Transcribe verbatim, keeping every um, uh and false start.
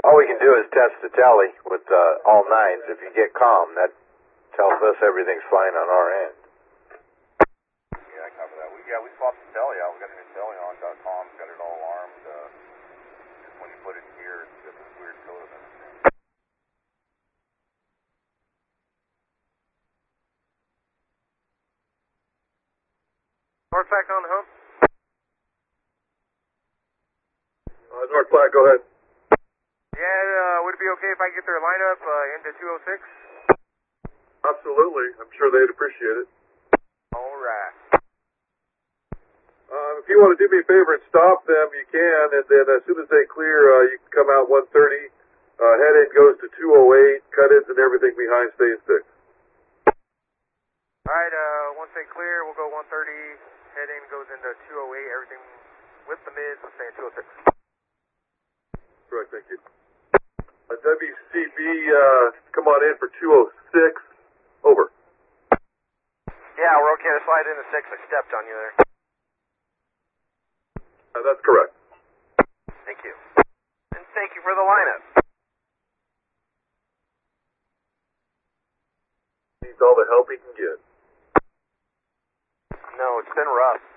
All we can do is test the tally with uh, all nines. If you get calm, that tells us everything's fine on our end. Yeah, I cover that. We, yeah, we swapped the tally out. We got a new tally on dot com. Got it all alarmed. Uh, just when you put it here, it's got this weird code and everything. North Pack on the home. Uh, North Flat, go ahead. Yeah, uh, would it be okay if I get their lineup uh, into two oh six? Absolutely. I'm sure they'd appreciate it. Alright. Uh, if you want to do me a favor and stop them, you can, and then as soon as they clear, uh, you can come out one thirty. Uh, head in goes to two oh eight. Cut-ins and everything behind stay in six. Alright, uh, once they clear, we'll go one thirty. Head in goes into two oh eight. Everything with the mids will stay in two oh six. Correct, thank you. Uh, W C B, uh, come on in for two oh six. Over. Yeah, we're okay to slide into six. I stepped on you there. Uh, that's correct. Thank you. And thank you for the lineup. Needs all the help he can get. No, it's been rough.